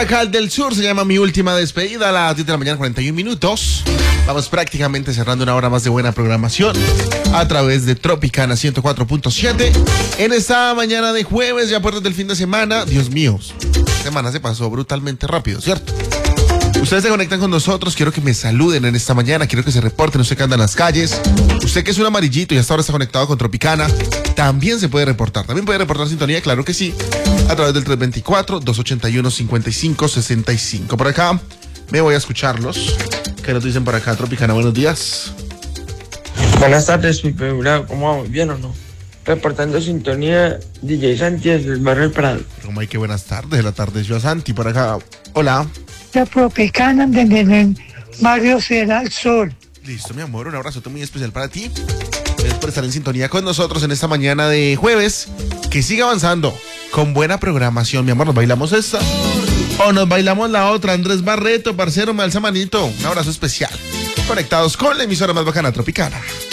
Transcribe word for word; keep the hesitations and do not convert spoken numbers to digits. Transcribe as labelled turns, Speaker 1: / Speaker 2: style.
Speaker 1: Cal del Sur se llama Mi Última Despedida a las diez de la mañana, cuarenta y un minutos. Vamos prácticamente cerrando una hora más de buena programación a través de Tropicana ciento cuatro punto siete. En esta mañana de jueves, ya puertas del fin de semana. Dios mío, la semana se pasó brutalmente rápido, ¿cierto? Ustedes se conectan con nosotros, quiero que me saluden en esta mañana, quiero que se reporten, usted que anda en las calles, usted que es un amarillito y hasta ahora está conectado con Tropicana, también se puede reportar, también puede reportar sintonía, claro que sí, a través del tres dos cuatro, dos ocho uno, cinco cinco seis cinco. Por acá me voy a escucharlos. ¿Qué nos dicen por acá, Tropicana? Buenos días.
Speaker 2: Buenas tardes, Pipe Bravo, ¿cómo vamos? ¿Bien o no? Reportando sintonía, D J Santi desde el barrio El Prado.
Speaker 1: ¿Cómo hay que buenas tardes? La tarde yo a Santi por acá. Hola.
Speaker 3: La Tropicana desde el barrio Ciudad Sol.
Speaker 1: Listo, mi amor, un abrazo muy especial para ti. Gracias por estar en sintonía con nosotros en esta mañana de jueves. Que siga avanzando con buena programación, mi amor. ¿Nos bailamos esta? ¿O nos bailamos la otra? Andrés Barreto, parcero, me alza manito. Un abrazo especial. Conectados con la emisora más bacana, Tropicana.